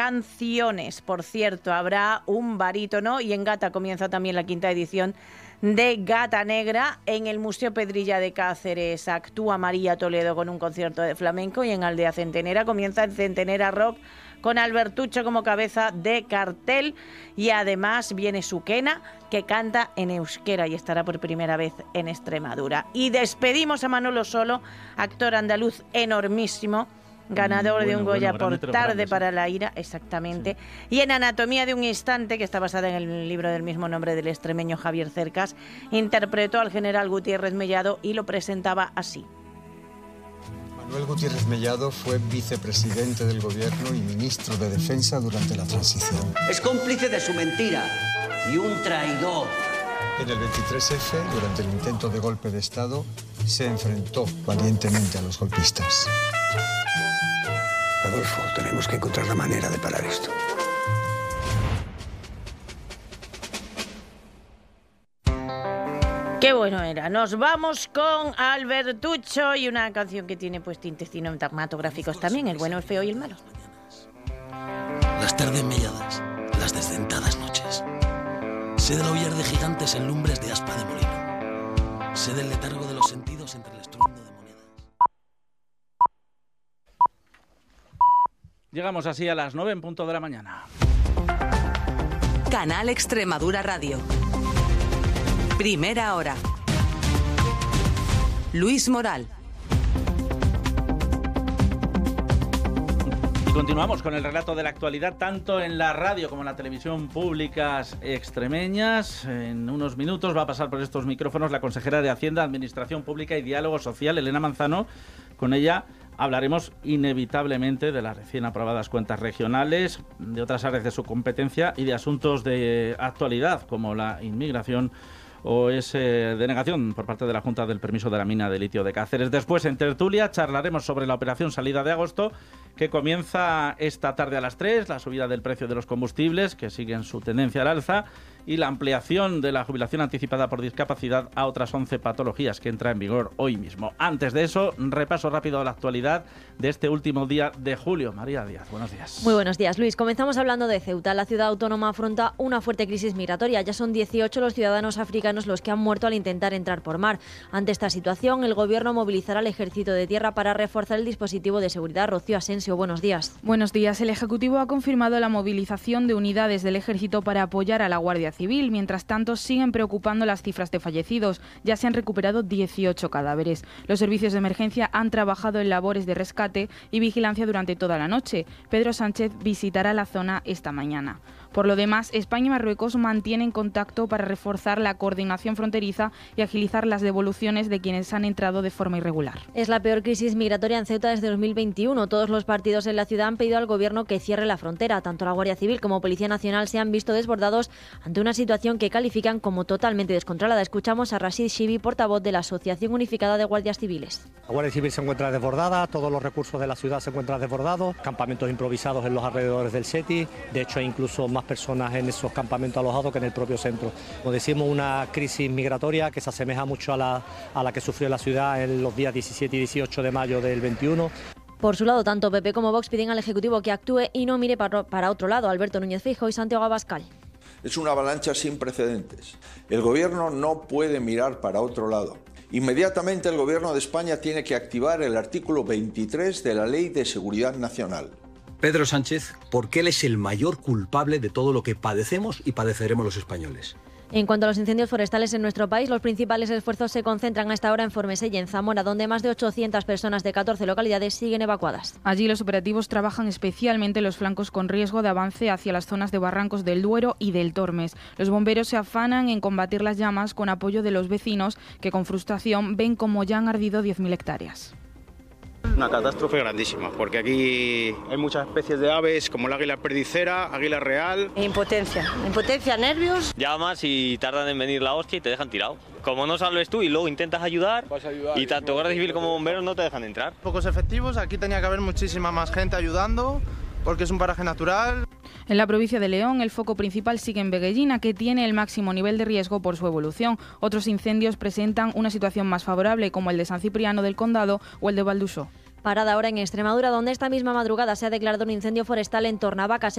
canciones. Por cierto, habrá un barítono y en Gata comienza también la 5ª edición de Gata Negra. En el Museo Pedrilla de Cáceres actúa María Toledo con un concierto de flamenco y en Aldea Centenera comienza el Centenera Rock con Albertucho como cabeza de cartel y además viene Suquena, que canta en euskera y estará por primera vez en Extremadura. Y despedimos a Manolo Solo, actor andaluz enormísimo, ganador de un Goya por Tarde para la ira, exactamente. Sí. Y en Anatomía de un instante, que está basada en el libro del mismo nombre del extremeño Javier Cercas, interpretó al general Gutiérrez Mellado y lo presentaba así. Manuel Gutiérrez Mellado fue vicepresidente del gobierno y ministro de Defensa durante la transición. Es cómplice de su mentira y un traidor. En el 23F, durante el intento de golpe de Estado, se enfrentó valientemente a los golpistas. Adolfo, tenemos que encontrar la manera de parar esto. Qué bueno era. Nos vamos con Albertucho y una canción que tiene pues tintes cinematográficos también, el bueno, el feo y el malo. Las tardes melladas, las desdentadas noches. Sé del aullar de gigantes en lumbres de aspa de molino. Sé del letargo de los sentidos entre el estruendo de monedas. Llegamos así a las 9 en punto de la mañana. Canal Extremadura Radio. Primera hora. Luis Moral. Y continuamos con el relato de la actualidad, tanto en la radio como en la televisión públicas extremeñas. En unos minutos va a pasar por estos micrófonos la consejera de Hacienda, Administración Pública y Diálogo Social, Elena Manzano. Con ella hablaremos inevitablemente de las recién aprobadas cuentas regionales, de otras áreas de su competencia y de asuntos de actualidad, como la inmigración o esa denegación por parte de la Junta del permiso de la mina de litio de Cáceres. Después, en tertulia, charlaremos sobre la operación Salida de Agosto, que comienza esta tarde a las 3, la subida del precio de los combustibles, que siguen su tendencia al alza, y la ampliación de la jubilación anticipada por discapacidad a otras 11 patologías que entra en vigor hoy mismo. Antes de eso, repaso rápido a la actualidad de este último día de julio. María Díaz, buenos días. Muy buenos días, Luis. Comenzamos hablando de Ceuta. La ciudad autónoma afronta una fuerte crisis migratoria. Ya son 18 los ciudadanos africanos los que han muerto al intentar entrar por mar. Ante esta situación, el Gobierno movilizará al Ejército de Tierra para reforzar el dispositivo de seguridad. Rocío Asensio, buenos días. Buenos días. El Ejecutivo ha confirmado la movilización de unidades del Ejército para apoyar a la Guardia Civil. Mientras tanto, siguen preocupando las cifras de fallecidos. Ya se han recuperado 18 cadáveres. Los servicios de emergencia han trabajado en labores de rescate y vigilancia durante toda la noche. Pedro Sánchez visitará la zona esta mañana. Por lo demás, España y Marruecos mantienen contacto para reforzar la coordinación fronteriza y agilizar las devoluciones de quienes han entrado de forma irregular. Es la peor crisis migratoria en Ceuta desde 2021. Todos los partidos en la ciudad han pedido al Gobierno que cierre la frontera. Tanto la Guardia Civil como Policía Nacional se han visto desbordados ante una situación que califican como totalmente descontrolada. Escuchamos a Rashid Shibi, portavoz de la Asociación Unificada de Guardias Civiles. La Guardia Civil se encuentra desbordada, todos los recursos de la ciudad se encuentran desbordados, campamentos improvisados en los alrededores del SETI, de hecho hay incluso más personas en esos campamentos alojados que en el propio centro. Como decimos, una crisis migratoria que se asemeja mucho a la que sufrió la ciudad en los días 17 y 18 de mayo del 21. Por su lado, tanto PP como Vox piden al Ejecutivo que actúe y no mire para otro lado. Alberto Núñez Feijóo y Santiago Abascal. Es una avalancha sin precedentes. El Gobierno no puede mirar para otro lado. Inmediatamente el Gobierno de España tiene que activar el artículo 23 de la Ley de Seguridad Nacional. Pedro Sánchez, porque él es el mayor culpable de todo lo que padecemos y padeceremos los españoles. En cuanto a los incendios forestales en nuestro país, los principales esfuerzos se concentran a esta hora en Formentera y en Zamora, donde más de 800 personas de 14 localidades siguen evacuadas. Allí los operativos trabajan especialmente en los flancos con riesgo de avance hacia las zonas de Barrancos del Duero y del Tormes. Los bomberos se afanan en combatir las llamas con apoyo de los vecinos, que con frustración ven como ya han ardido 10.000 hectáreas. Una catástrofe grandísima, porque aquí hay muchas especies de aves, como el águila perdicera, águila real. Impotencia, nervios. Llamas y tardan en venir la hostia y te dejan tirado. Como no salves tú y luego intentas ayudar, y tanto Guardia Civil como bomberos no te dejan entrar. Pocos efectivos, aquí tenía que haber muchísima más gente ayudando, porque es un paraje natural. En la provincia de León, el foco principal sigue en Veguellina, que tiene el máximo nivel de riesgo por su evolución. Otros incendios presentan una situación más favorable, como el de San Cipriano del Condado o el de Valdusó. Parada ahora en Extremadura, donde esta misma madrugada se ha declarado un incendio forestal en Tornavaca.